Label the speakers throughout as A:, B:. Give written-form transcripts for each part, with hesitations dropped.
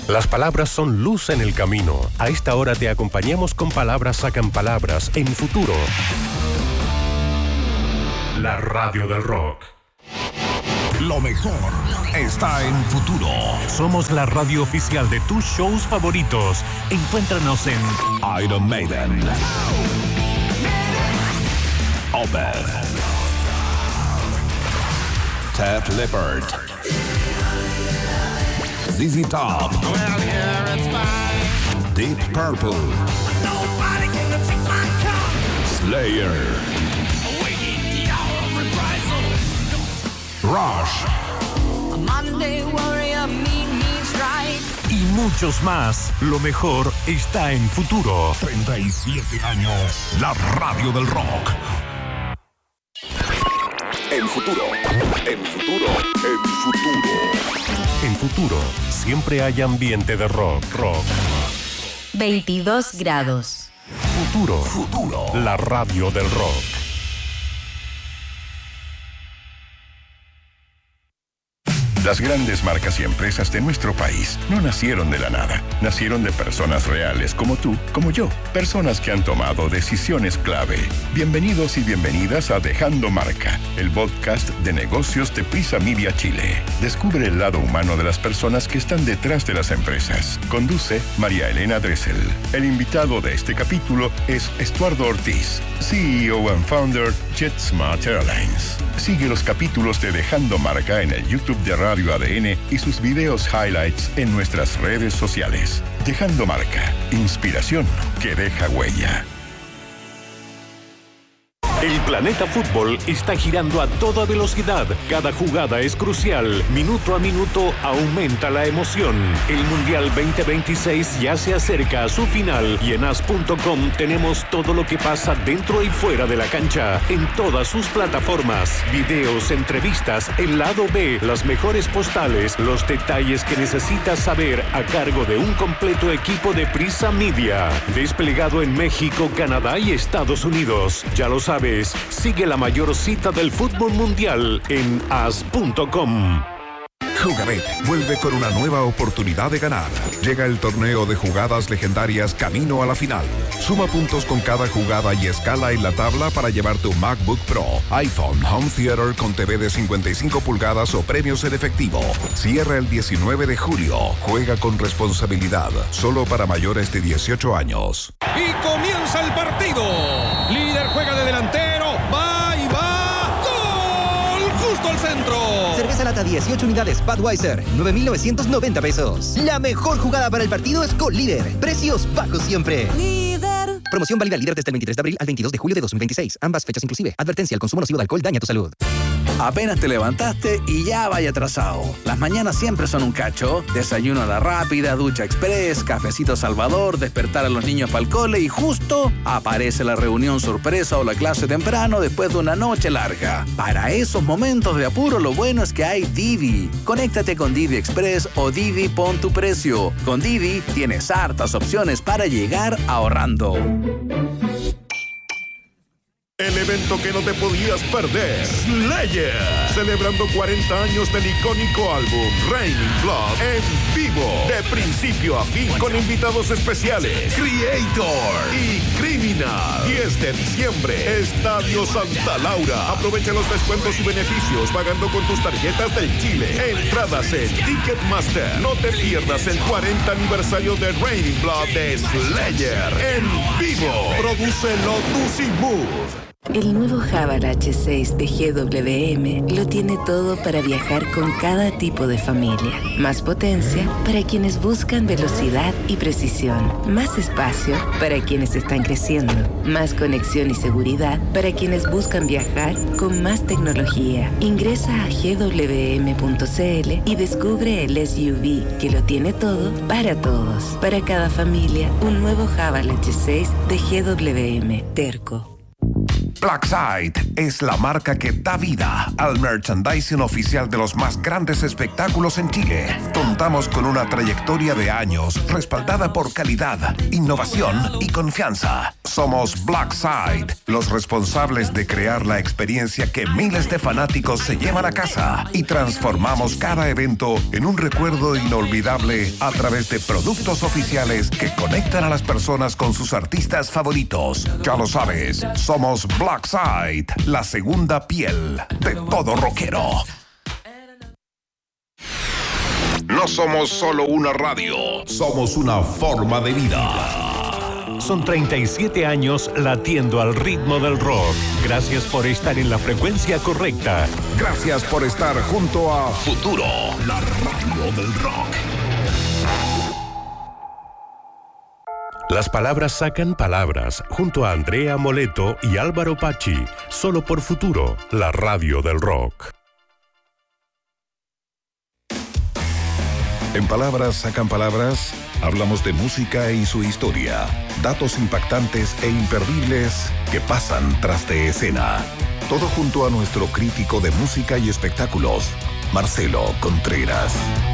A: Las palabras son luz en el camino. A esta hora te acompañamos con Palabras Sacan Palabras en Futuro. La radio del rock.
B: Lo mejor está en Futuro.
A: Somos la radio oficial de tus shows favoritos. Encuéntranos en
B: Iron Maiden, Opeth, Def Leppard, ZZ Top, Deep Purple, Slayer, Rush
A: y muchos más. Lo mejor está en Futuro.
B: 37 años, la radio del rock. En Futuro, en Futuro, en Futuro.
A: En Futuro, siempre hay ambiente de rock.
C: 22 grados.
A: Futuro, la radio del rock.
D: Las grandes marcas y empresas de nuestro país no nacieron de la nada. Nacieron de personas reales como tú, como yo. Personas que han tomado decisiones clave. Bienvenidos y bienvenidas a Dejando Marca, el podcast de negocios de Prisa Media Chile. Descubre el lado humano de las personas que están detrás de las empresas. Conduce María Elena Dressel. El invitado de este capítulo es Estuardo Ortiz, CEO and founder JetSmart Airlines. Sigue los capítulos de Dejando Marca en el YouTube de Radio ADN y sus videos highlights en nuestras redes sociales. Dejando Marca, inspiración que deja huella.
A: El planeta fútbol está girando a toda velocidad. Cada jugada es crucial. Minuto a minuto aumenta la emoción. El Mundial 2026 ya se acerca a su final y en as.com tenemos todo lo que pasa dentro y fuera de la cancha, en todas sus plataformas. Videos, entrevistas, el lado B, las mejores postales, los detalles que necesitas saber a cargo de un completo equipo de Prisa Media. Desplegado en México, Canadá y Estados Unidos. Ya lo sabes. Sigue la mayor cita del fútbol mundial en as.com.
B: Jugabet vuelve con una nueva oportunidad de ganar. Llega el torneo de jugadas legendarias camino a la final. Suma puntos con cada jugada y escala en la tabla para llevar tu MacBook Pro, iPhone, Home Theater con TV de 55 pulgadas o premios en efectivo. Cierra el 19 de julio. Juega con responsabilidad. Solo para mayores de 18 años.
E: Y comienza el partido. Líder juega de delantero. Va y va. ¡Gol! Justo al centro.
F: Cerveza lata 18 unidades Budweiser, 9,990 pesos. La mejor jugada para el partido es con Líder. Precios bajos siempre.
G: Líder.
F: Promoción válida Líder desde el 23 de abril al 22 de julio de 2026. Ambas fechas inclusive. Advertencia: el consumo nocivo de alcohol daña tu salud.
H: Apenas te levantaste y ya vaya atrasado. Las mañanas siempre son un cacho. Desayuno a la rápida, ducha express, cafecito Salvador, despertar a los niños para el cole y justo aparece la reunión sorpresa o la clase temprano después de una noche larga. Para esos momentos de apuro, lo bueno es que hay Didi. Conéctate con Didi Express o Didi Pon tu Precio. Con Didi tienes hartas opciones para llegar ahorrando.
I: El evento que no te podías perder, Slayer, celebrando 40 años del icónico álbum Raining Blood en vivo, de principio a fin, con invitados especiales, Creator y Criminal. 10 de diciembre, Estadio Santa Laura. Aprovecha los descuentos y beneficios pagando con tus tarjetas del Chile. Entradas en Ticketmaster. No te pierdas el 40 aniversario de Raining Blood de Slayer en vivo. Produce Lotus y Move.
J: El nuevo Javel H6 de GWM lo tiene todo para viajar con cada tipo de familia. Más potencia para quienes buscan velocidad y precisión. Más espacio para quienes están creciendo. Más conexión y seguridad para quienes buscan viajar con más tecnología. Ingresa a gwm.cl y descubre el SUV que lo tiene todo para todos. Para cada familia, un nuevo Javel H6 de GWM. Terco.
B: Blackside es la marca que da vida al merchandising oficial de los más grandes espectáculos en Chile, con Contamos con una trayectoria de años respaldada por calidad, innovación y confianza. Somos Blackside, los responsables de crear la experiencia que miles de fanáticos se llevan a casa y transformamos cada evento en un recuerdo inolvidable a través de productos oficiales que conectan a las personas con sus artistas favoritos. Ya lo sabes, somos Blackside, la segunda piel de todo rockero. No somos solo una radio, somos una forma de vida.
A: Son 37 años latiendo al ritmo del rock. Gracias por estar en la frecuencia correcta.
B: Gracias por estar junto a Futuro, la radio del rock.
A: Las palabras sacan palabras, junto a Andrea Moleto y Álvaro Pachi, solo por Futuro, la radio del rock.
B: En Palabras Sacan Palabras, hablamos de música y su historia, datos impactantes e imperdibles que pasan tras de escena. Todo junto a nuestro crítico de música y espectáculos, Marcelo Contreras.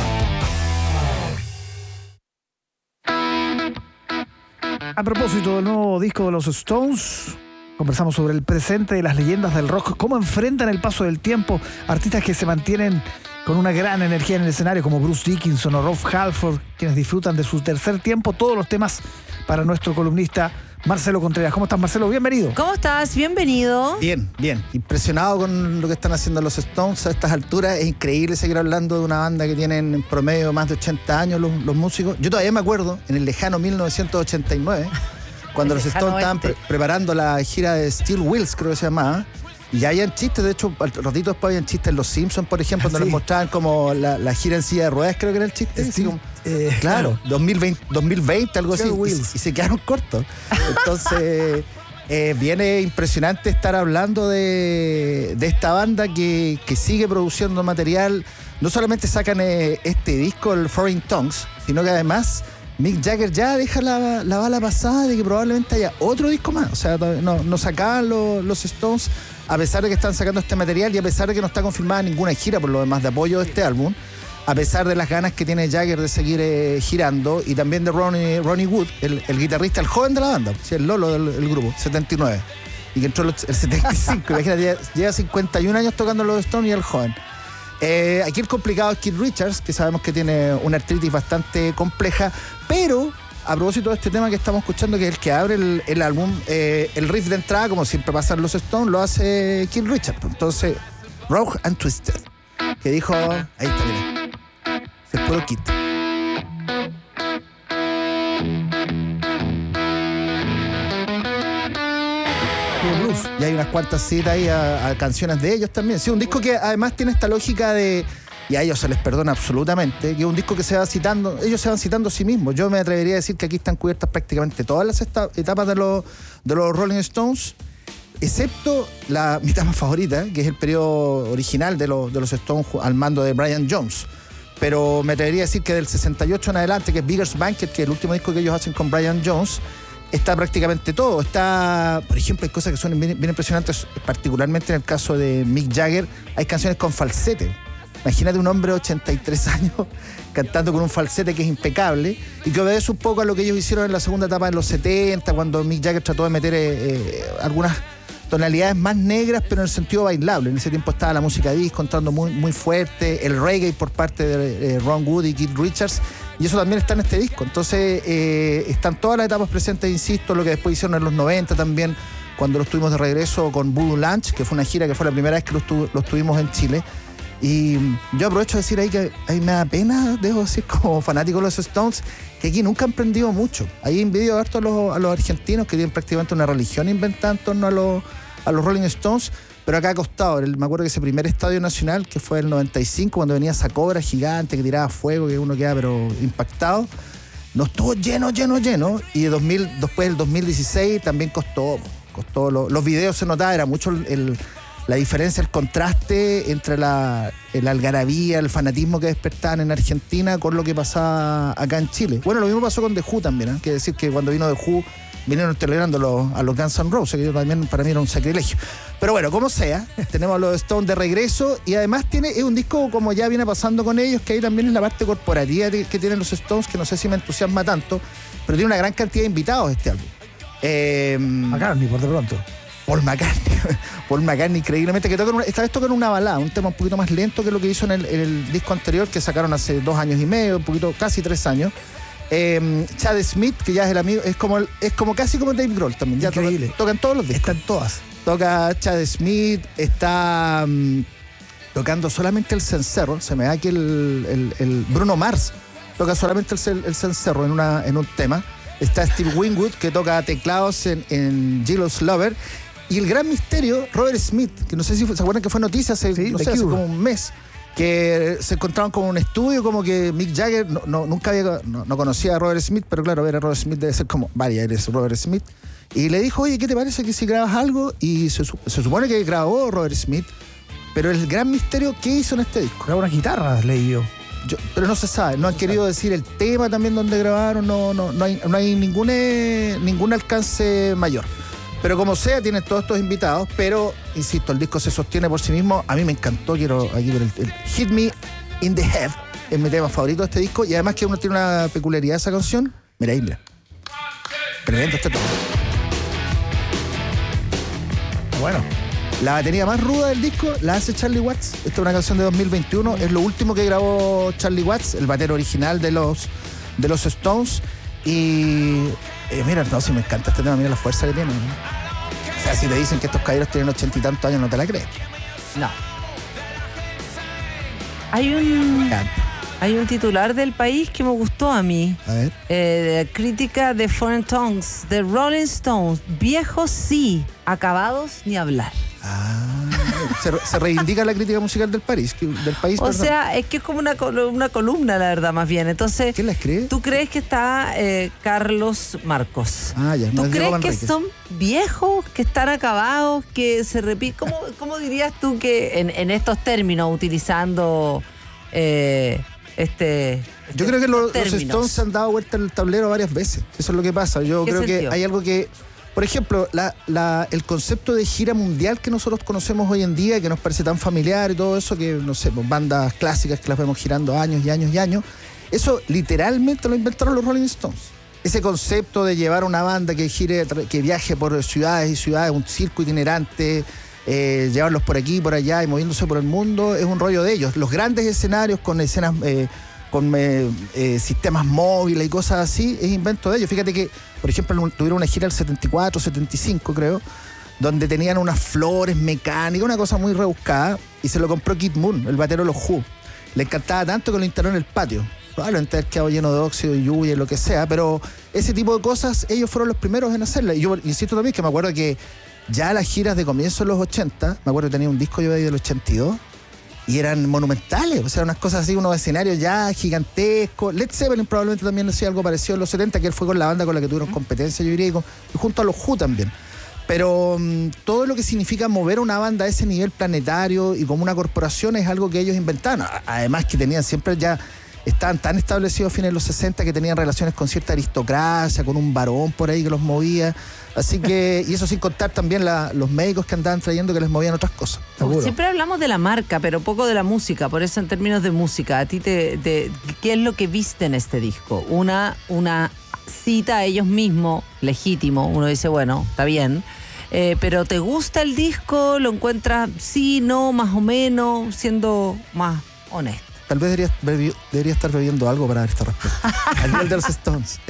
C: A propósito del nuevo disco de los Stones, conversamos sobre el presente de las leyendas del rock, cómo enfrentan el paso del tiempo, artistas que se mantienen con una gran energía en el escenario, como Bruce Dickinson o Rob Halford, quienes disfrutan de su tercer tiempo. Todos los temas para nuestro columnista Marcelo Contreras. ¿Cómo estás, Marcelo? Bienvenido.
G: ¿Cómo estás? Bienvenido.
K: Bien, bien. Impresionado con lo que están haciendo los Stones a estas alturas. Es increíble seguir hablando de una banda que tienen en promedio más de 80 años los músicos. Yo todavía me acuerdo, en el lejano 1989, cuando los Stones estaban preparando la gira de Steel Wheels, creo que se llamaba. Y ya habían chistes, de hecho, al ratito después habían chistes en Los Simpsons, por ejemplo, donde les mostraban como la gira en silla de ruedas, creo que era el chiste. Sí, como, claro, 2020, algo así, y se quedaron cortos. Entonces, viene impresionante estar hablando de esta banda que sigue produciendo material. No solamente sacan este disco, el Foreign Tongues, sino que además Mick Jagger ya deja la bala pasada de que probablemente haya otro disco más. O sea, no sacaban los Stones, a pesar de que están sacando este material y a pesar de que no está confirmada ninguna gira por lo demás de apoyo de este álbum, a pesar de las ganas que tiene Jagger de seguir girando, y también de Ronnie Wood, el guitarrista, el joven de la banda, sí, el Lolo del grupo, 79, y que entró el 75, imagínate, lleva 51 años tocando los Stones y el joven. Aquí el complicado es Keith Richards, que sabemos que tiene una artritis bastante compleja, pero a propósito de este tema que estamos escuchando, que es el que abre el álbum, el riff de entrada, como siempre pasa en los Stones, lo hace Keith Richards. Entonces, Rough and Twisted, que dijo, ahí está, mira, se puro Keith. Y hay unas cuantas citas ahí a canciones de ellos también. Sí, un disco que además tiene esta lógica de, y a ellos se les perdona absolutamente, que es un disco que se va citando, ellos se van citando a sí mismos. Yo me atrevería a decir que aquí están cubiertas prácticamente todas las etapas de los Rolling Stones, excepto mi etapa favorita, que es el periodo original de los Stones al mando de Brian Jones. Pero me atrevería a decir que del 68 en adelante, que es Beggar's Banquet, que es el último disco que ellos hacen con Brian Jones, está prácticamente todo. Está, por ejemplo, hay cosas que son bien impresionantes, particularmente en el caso de Mick Jagger, hay canciones con falsete. Imagínate un hombre de 83 años cantando con un falsete que es impecable y que obedece un poco a lo que ellos hicieron en la segunda etapa de los 70, cuando Mick Jagger trató de meter algunas tonalidades más negras, pero en el sentido bailable. En ese tiempo estaba la música disco entrando muy, muy fuerte, el reggae por parte de Ron Wood y Keith Richards, y eso también está en este disco. Entonces están todas las etapas presentes, insisto, lo que después hicieron en los 90 también, cuando los tuvimos de regreso con Voodoo Lounge, que fue una gira que fue la primera vez que los tuvimos en Chile. Y yo aprovecho de decir ahí que ahí me da pena, debo decir, como fanático de los Stones, que aquí nunca han aprendido mucho. Ahí envidio harto a los argentinos, que tienen prácticamente una religión inventada en torno a los Rolling Stones, pero acá ha costado. Me acuerdo que ese primer estadio nacional, que fue el 95, cuando venía esa cobra gigante que tiraba fuego, que uno queda pero impactado, no estuvo lleno, y después del 2016 también costó. Los videos se notaba, era mucho la diferencia, el contraste entre la algarabía, el fanatismo que despertaban en Argentina con lo que pasaba acá en Chile. Bueno, lo mismo pasó con The Who también, ¿eh? Que decir que cuando vino The Who vinieron tolerando a los Guns N' Roses, que yo también para mí era un sacrilegio. Pero bueno, como sea, tenemos a los Stones de regreso y además es un disco como ya viene pasando con ellos, que ahí también es la parte corporativa que tienen los Stones, que no sé si me entusiasma tanto, pero tiene una gran cantidad de invitados este álbum.
C: McCartney, por de pronto.
K: Paul McCartney, increíblemente, que esta vez tocan una balada, un tema un poquito más lento que lo que hizo en el disco anterior, que sacaron hace 2 años y medio, un poquito, casi 3 años. Chad Smith, que ya es el amigo, es como casi como Dave Grohl también.
C: Increíble.
K: Tocan todos los discos.
C: Están todas.
K: Toca Chad Smith, está tocando solamente el cencerro. Se me da que el Bruno Mars toca solamente el cencerro en un tema. Está Steve Winwood, que toca teclados en Jealous Lover. Y el gran misterio, Robert Smith, que no sé si se acuerdan que fue noticia hace como un mes, que se encontraban como en un estudio, como que Mick Jagger nunca no conocía a Robert Smith, pero claro, ver a Robert Smith debe ser como, vaya, eres Robert Smith. Y le dijo, oye, ¿qué te parece que si grabas algo? Y se supone que grabó Robert Smith, pero el gran misterio, ¿qué hizo en este disco?
C: Grabó unas guitarras, leí yo.
K: Pero no se sabe, no han querido decir el tema también donde grabaron, no hay ningún alcance mayor. Pero como sea, tienen todos estos invitados, pero, insisto, el disco se sostiene por sí mismo. A mí me encantó, quiero aquí ver el Hit Me in the Head, es mi tema favorito de este disco, y además que uno tiene una peculiaridad de esa canción. Mira ahí, mira. Tremendo este tema.
C: Bueno.
K: La batería más ruda del disco la hace Charlie Watts. Esta es una canción de 2021, es lo último que grabó Charlie Watts, el batero original de los Stones. Y mira, no, si me encanta este tema, mira la fuerza que tiene, ¿no? O sea, si te dicen que estos caballeros tienen 80 y tantos años, no te la crees.
G: No. Hay un titular del País que me gustó a mí.
K: A ver.
G: Crítica de Foreign Tongues, de Rolling Stones. Viejos sí, acabados ni hablar.
K: Se reivindica la crítica musical del país.
G: O sea, es que es como una columna, la verdad, más bien. Entonces,
K: ¿quién la escribe?
G: ¿Tú crees que está Carlos Marcos?
K: Ya.
G: ¿Tú crees que son viejos, que están acabados, que se repiten? ¿Cómo dirías tú que en estos términos, utilizando
K: yo creo que los Stones se han dado vuelta el tablero varias veces. Eso es lo que pasa. Yo creo que hay algo que... Por ejemplo, el concepto de gira mundial que nosotros conocemos hoy en día, que nos parece tan familiar y todo eso, que no sé, pues, bandas clásicas que las vemos girando años y años y años, eso literalmente lo inventaron los Rolling Stones. Ese concepto de llevar una banda que gire, que viaje por ciudades y ciudades, un circo itinerante, llevarlos por aquí y por allá y moviéndose por el mundo, es un rollo de ellos. Los grandes escenarios con escenas... con sistemas móviles y cosas así, es invento de ellos. Fíjate que, por ejemplo, tuvieron una gira el 74, 75, creo, donde tenían unas flores mecánicas, una cosa muy rebuscada, y se lo compró Keith Moon, el batero de los Who. Le encantaba tanto que lo instaló en el patio. Probablemente haber quedado lleno de óxido y lluvia y lo que sea, pero ese tipo de cosas, ellos fueron los primeros en hacerla. Y yo insisto también que me acuerdo que ya las giras de comienzo de los 80, me acuerdo que tenía un disco yo ahí del 82, y eran monumentales, o sea, unas cosas así, unos escenarios ya gigantescos. Led Zeppelin probablemente también hacía algo parecido en los 70, que él fue con la banda con la que tuvieron competencia, yo diría, y junto a los Who también. Pero todo lo que significa mover una banda a ese nivel planetario y como una corporación es algo que ellos inventaron. Además que tenían siempre ya... Estaban tan establecidos a fines de los 60 que tenían relaciones con cierta aristocracia, con un varón por ahí que los movía. Así que, y eso sin contar también los médicos que andaban trayendo que les movían otras cosas.
G: Seguro. Siempre hablamos de la marca, pero poco de la música. Por eso, en términos de música, ¿a ti ¿qué es lo que viste en este disco? Una cita a ellos mismos, legítimo. Uno dice, bueno, está bien. Pero ¿te gusta el disco? ¿Lo encuentras sí, no, más o menos, siendo más honesto?
K: Tal vez debería estar bebiendo algo para dar esta respuesta. Al nivel de los Stones.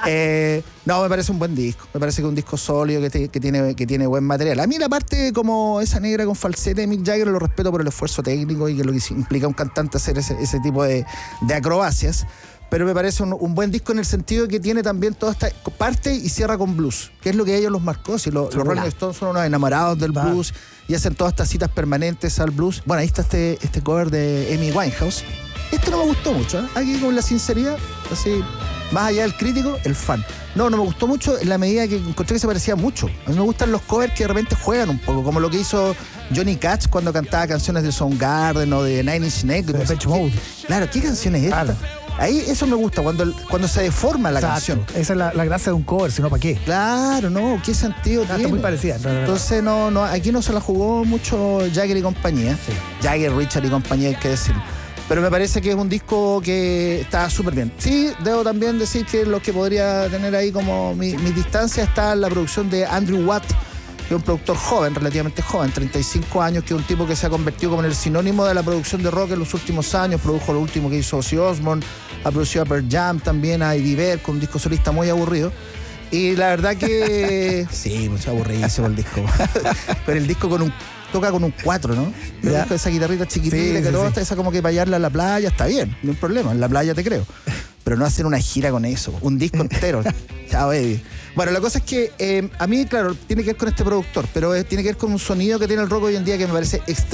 K: No, me parece un buen disco. Me parece que es un disco sólido, que tiene buen material. A mí la parte como esa negra con falsete de Mick Jagger lo respeto por el esfuerzo técnico y que lo que implica un cantante hacer ese tipo de acrobacias. Pero me parece un buen disco en el sentido de que tiene también toda esta parte y cierra con blues, que es lo que a ellos los marcó. Si los Rolling Stones son unos enamorados del blues y hacen todas estas citas permanentes al blues. Bueno, ahí está este cover de Amy Winehouse. Esto no me gustó mucho, ¿eh? Aquí con la sinceridad, así, más allá del crítico, el fan. No me gustó mucho en la medida que encontré que se parecía mucho. A mí me gustan los covers que de repente juegan un poco, como lo que hizo Johnny Cash cuando cantaba canciones de Soundgarden o de Nine Inch Nails.
C: Depeche Mode.
K: Claro, ¿qué canción es esta? Ahí eso me gusta, cuando se deforma la canción.
C: Esa es la gracia de un cover, si no, ¿para qué?
K: Claro, no, ¿qué sentido tiene?
C: Está muy parecida.
K: Entonces, no, aquí no se la jugó mucho Jagger y compañía.
C: Sí.
K: Jagger, Richard y compañía, hay que decir. Pero me parece que es un disco que está súper bien. Sí, debo también decir que lo que podría tener ahí como mi distancia está en la producción de Andrew Watt, que es un productor joven, relativamente joven, 35 años, que es un tipo que se ha convertido como en el sinónimo de la producción de rock en los últimos años. Produjo lo último que hizo Ozzy Osbourne, ha producido a Pearl Jam también, a Eddie Vedder, con un disco solista muy aburrido. Y la verdad que... sí, mucho aburridísimo el disco. Pero el disco toca con un 4, ¿no? El disco de esa guitarrita chiquitita, que todo está esa como que para hallarla a la playa, está bien, no hay problema, en la playa te creo. Pero no hacer una gira con eso, un disco entero. Chao, Eddie. Bueno, la cosa es que a mí, claro, tiene que ver con este productor, pero tiene que ver con un sonido que tiene el rock hoy en día que me parece extra